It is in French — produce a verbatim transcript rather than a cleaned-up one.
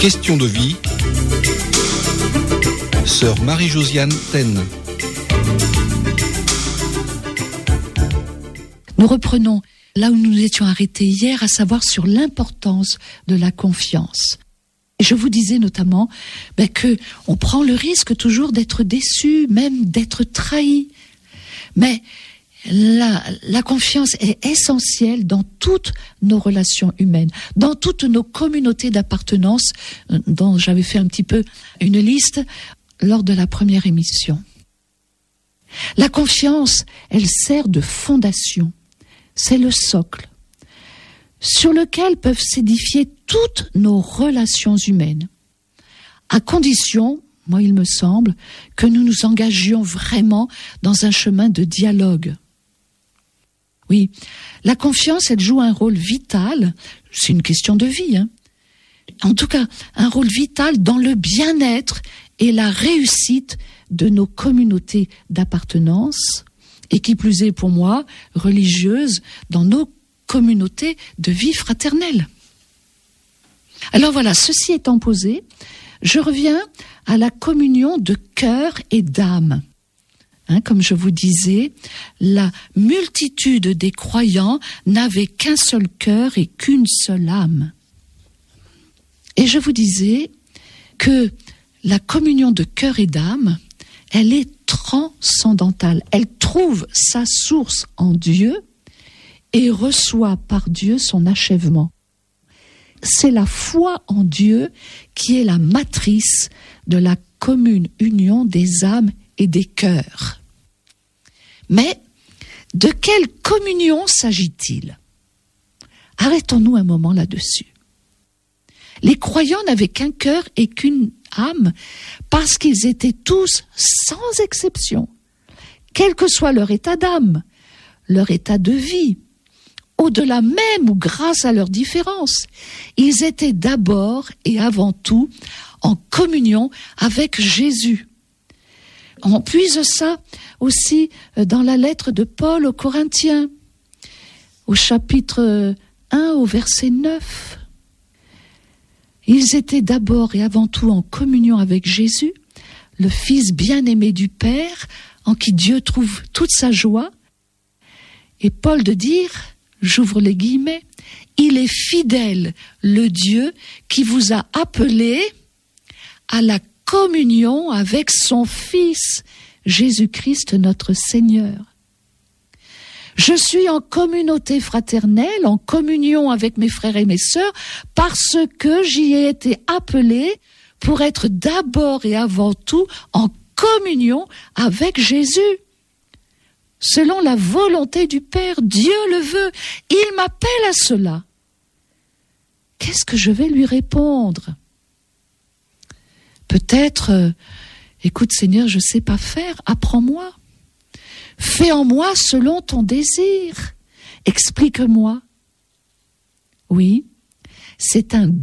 Question de vie. Sœur Marie-Josiane Tenne. Nous reprenons là où nous nous étions arrêtés hier, à savoir sur l'importance de la confiance. Et je vous disais notamment ben, que on prend le risque toujours d'être déçu, même d'être trahi. Mais la, la confiance est essentielle dans toutes nos relations humaines, dans toutes nos communautés d'appartenance, dont j'avais fait un petit peu une liste lors de la première émission. La confiance, elle sert de fondation. C'est le socle sur lequel peuvent s'édifier toutes nos relations humaines, à condition, moi il me semble, que nous nous engagions vraiment dans un chemin de dialogue. Oui, la confiance, elle joue un rôle vital, c'est une question de vie, hein. En tout cas, un rôle vital dans le bien-être et la réussite de nos communautés d'appartenance, et qui plus est pour moi, religieuse, dans nos communautés de vie fraternelle. Alors voilà, ceci étant posé, je reviens à la communion de cœur et d'âme. Hein, comme je vous disais, la multitude des croyants n'avait qu'un seul cœur et qu'une seule âme. Et je vous disais que la communion de cœur et d'âme, elle est transcendantale. Elle trouve sa source en Dieu et reçoit par Dieu son achèvement. C'est la foi en Dieu qui est la matrice de la commune union des âmes et des cœurs. Mais de quelle communion s'agit-il ? Arrêtons-nous un moment là-dessus. Les croyants n'avaient qu'un cœur et qu'une âme parce qu'ils étaient tous, sans exception, quel que soit leur état d'âme, leur état de vie, au-delà même ou grâce à leurs différences, ils étaient d'abord et avant tout en communion avec Jésus. On puise ça aussi dans la lettre de Paul aux Corinthiens, au chapitre un, au verset neuf. Ils étaient d'abord et avant tout en communion avec Jésus, le Fils bien-aimé du Père, en qui Dieu trouve toute sa joie. Et Paul de dire, j'ouvre les guillemets, « Il est fidèle, le Dieu qui vous a appelé à la communion avec son Fils, Jésus-Christ notre Seigneur. » Je suis en communauté fraternelle, en communion avec mes frères et mes sœurs, parce que j'y ai été appelé pour être d'abord et avant tout en communion avec Jésus. Selon la volonté du Père, Dieu le veut. Il m'appelle à cela. Qu'est-ce que je vais lui répondre ? Peut-être, euh, écoute Seigneur, je ne sais pas faire, apprends-moi. Fais en moi selon ton désir. Explique-moi. Oui, c'est un